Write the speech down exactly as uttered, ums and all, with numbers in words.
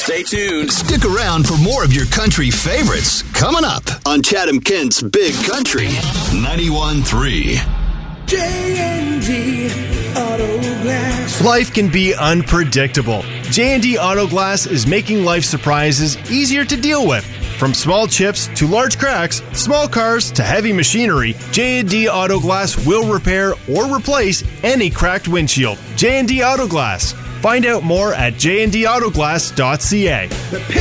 Stay tuned. Stick around for more of your country favorites coming up on Chatham Kent's Big Country ninety-one point three. J and D Auto Glass. Life can be unpredictable. J and D Auto Glass is making life surprises easier to deal with. From small chips to large cracks, small cars to heavy machinery, J and D Auto Glass will repair or replace any cracked windshield. J and D Auto Glass. Find out more at j and d autoglass dot c a.